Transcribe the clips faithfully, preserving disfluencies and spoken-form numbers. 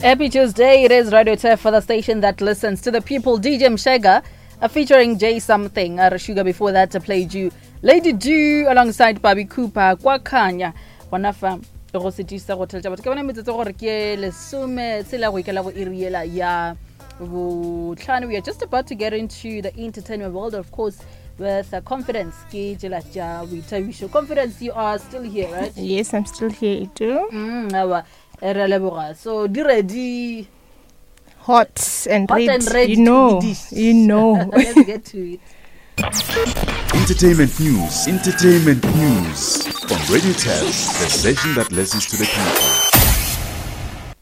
Happy Tuesday. It is Radio T F for the station that listens to the people. D J Mshega uh, featuring J Something. Uh, Sugar before that uh, played you Lady Dew alongside Bobby Cooper. Kwakanya. Wanafa. Go setisa go tla batho ke bona metsotso gore ke lesome tsela go ikela go iriela ya go tlhano. We are just about to get into the entertainment world, of course, with uh, confidence. Ke jela ja we tell you show confidence. You are still here, right? Yes, I'm still here too. Mm, our so di ready, hot and hot ready, and ready you know, to be dished. you know. Let's get to it. Entertainment news, entertainment news from Radio T F, the station that listens to the people.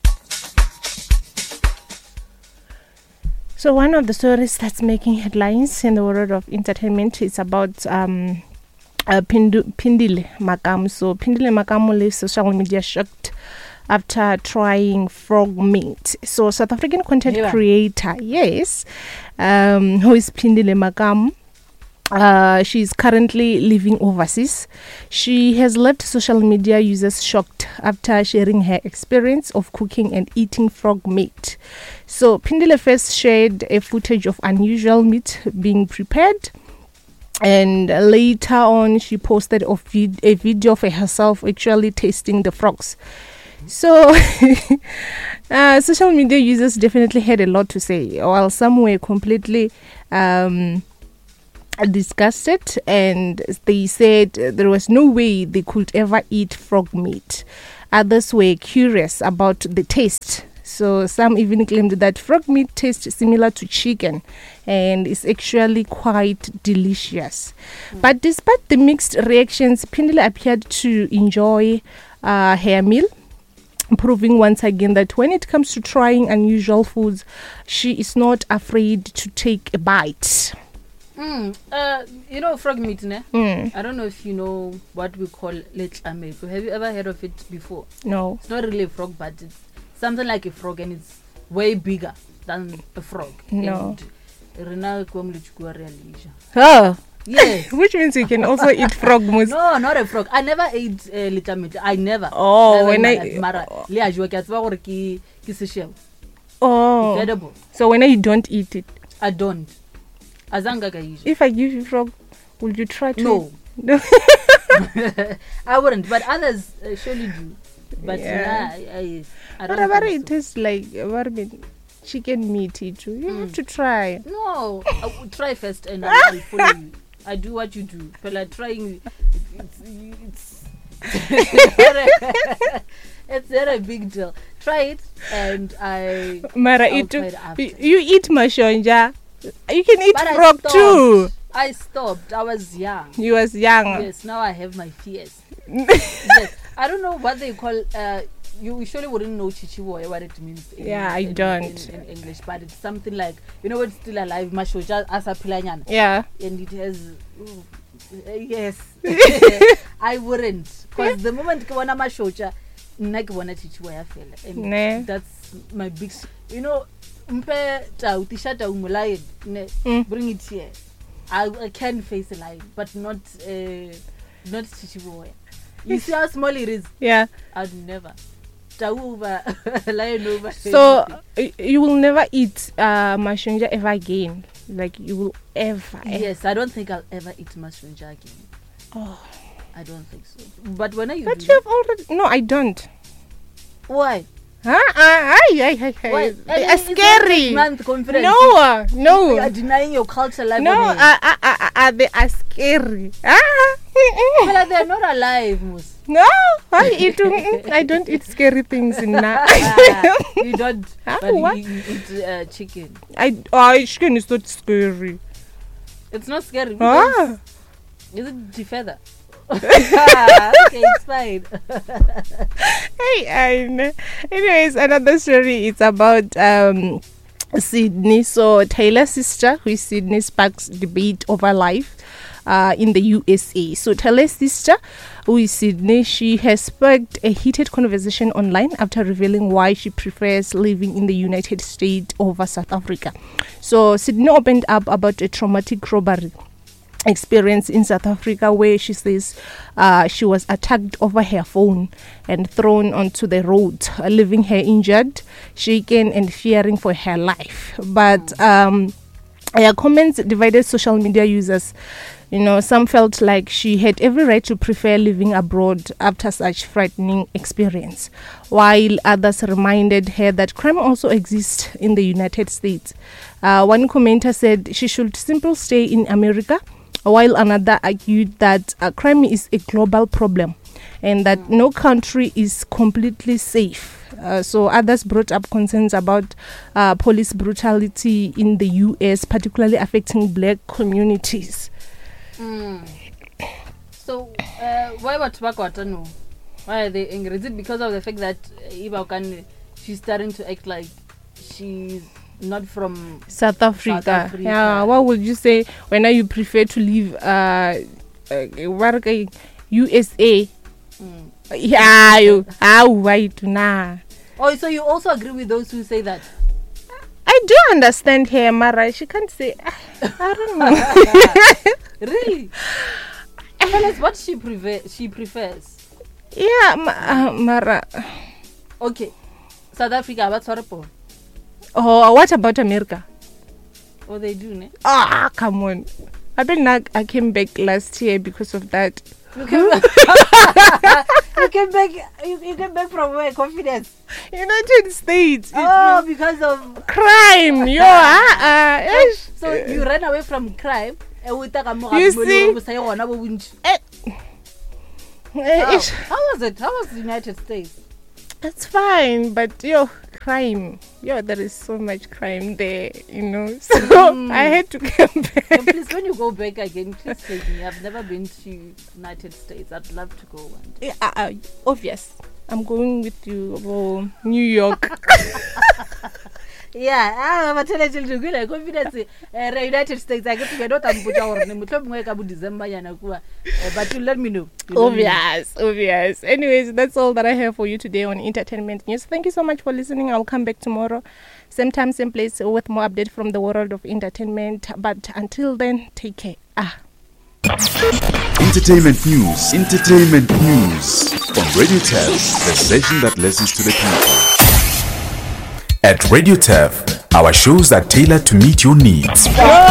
So one of the stories that's making headlines in the world of entertainment is about um, uh, Pindu- Pindile Makam. So Pindile Makam leaves social media shocked after trying frog meat. So South African content Yeah. creator, yes, um, who is Pindile Makam. Uh, she's currently living overseas. She has left social media users shocked after sharing her experience of cooking and eating frog meat. So Pindile first shared a footage of unusual meat being prepared, and later on she posted a, vid- a video of herself actually tasting the frogs. So uh, social media users definitely had a lot to say, while some were completely um, disgusted, and they said there was no way they could ever eat frog meat. Others were curious about the taste. So some even claimed that frog meat tastes similar to chicken and is actually quite delicious. Mm. But despite the mixed reactions, Pindile appeared to enjoy uh, her meal, proving once again that when it comes to trying unusual foods, she is not afraid to take a bite. Mm, uh, you know frog meat, ne? Mm. I don't know if you know what we call letlamefu. Have you ever heard of it before? No. It's not really a frog, but it's something like a frog, and it's way bigger than a frog. No. And rena kwa mlichukua realisha. Oh. Yes. Which means you can also eat frog mousse. No, not a frog. I never ate uh, little meat. I never. Oh, never when I- I mara le a jwa ke a tseba gore ke ke seshebo. Oh. It's edible. So when you don't eat it, I don't. Azanga ka yisha. if I give you frog, will you try to? No. No. I wouldn't, but others uh, surely do. But Yeah. yeah, I, I, I don't Whatever think it so. tastes like, what I mean, chicken meat too. You Mm. have to try. No, I will try first and I'll, I'll follow you. I do what you do. But like trying, it's, it's, not a, it's not a big deal. Try it and I. Mara, I'll eat, try it after. you, you eat mashonja. You can eat But I frog stopped. too. I stopped. I was young. You was young. Yes, now I have my fears. Yes, I don't know what they call. Uh, you surely wouldn't know chichiboy what it means. In, Yeah, I in, don't. in, in English, but it's something like, you know, it's still alive. Mashoja asa pilanyana, Yeah. and it has. Ooh, uh, yes, I wouldn't, because the moment ke bona mashoja, nna ke bona chichiboy afela, and Ne. that's my big. s- You know, mpe tau tishata umulaye, ne, Mm. bring it here. I, I can face a lion, but not uh, not chichiboy. You see how small it is? Yeah. I'd never. Tau over lion over. So anything. y- you will never eat uh, mashonja ever again. Like you will ever. ever. Yes, I don't think I'll ever eat mushroom again. Oh. I don't think so. But when are you? But do you have already. No, I don't. Why? Huh? Uh, ay, ay, ay, ay. Why? They And are it's not scary. six month conference. No, uh, You no. are denying your culture life. No, on uh, air. uh, uh, uh, they are scary. Ah. But like, they're not alive, Mus. No, I eat. mm, I don't eat scary things in now. You don't. Huh? But What? you, you eat uh, chicken. I oh, chicken is not scary. It's not scary. because- Ah, Is it the feather? Okay, it's fine. hey, I know. Anyways, another story. It's about um Sydney. So Taylor's sister, who is Sydney, sparks debate over life uh, in the U S A. So Taylor's sister, who is Sydney, she has sparked a heated conversation online after revealing why she prefers living in the United States over South Africa. So Sydney opened up about a traumatic robbery experience in South Africa, where she says uh, she was attacked over her phone and thrown onto the road, uh, leaving her injured, shaken, and fearing for her life. But um, her comments divided social media users. You know, some felt like she had every right to prefer living abroad after such frightening experience, while others reminded her that crime also exists in the United States. Uh, one commenter said she should simply stay in America, while another argued that uh, crime is a global problem and that no country is completely safe. Uh, so others brought up concerns about uh, police brutality in the U S, particularly affecting black communities. Mm. So, uh, why what no? Why are they angry? Is it because of the fact that Iba Okane, she's starting to act like she's not from South Africa? South Africa. Yeah. What would you say when you prefer to live uh, uh U S A? Mm. Yeah, you how white na. Oh, so you also agree with those who say that? I do understand her, Mara. She can't say. I don't know. Really? Tell us what she prefer. She prefers. Yeah, ma- uh, Mara. Okay, South Africa. What's horrible? Oh, what about America? Oh, they do, ne? Ah, come on. I been I came back last year because of that. You came back. you came back. You, you came back from where? Confidence. United States. Oh, because of crime. Yo, uh, uh, so you ran away from crime. You see? Eh. How? How was it? How was the United States? It's fine, but yo, crime. Yo, there is so much crime there, you know. So mm. I had to come back. So please, when you go back again, please take me. I've never been to United States. I'd love to go one day. Yeah, uh, obvious. I'm going with you to New York. Yeah, I'm telling you, good like confidence. Uh, United States, I get to get out and put our name. December, but you let me know. You obvious, know. obvious. Anyways, that's all that I have for you today on Entertainment News. Thank you so much for listening. I'll come back tomorrow, same time, same place, with more update from the world of entertainment. But until then, take care. Ah. Entertainment news. Entertainment news on Radio T E F, the station that listens to the people. At Radio T E F, our shows are tailored to meet your needs.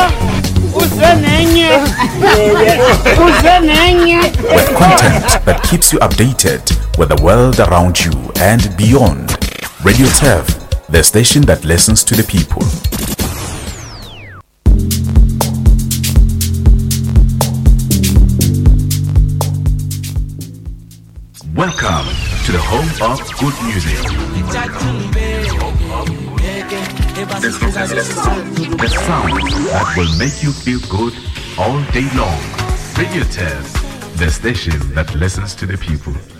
With content that keeps you updated with the world around you and beyond. Radio T E F, the station that listens to the people. Welcome to the home of good music. The sound that will make you feel good all day long. Radio T E F, the station that listens to the people.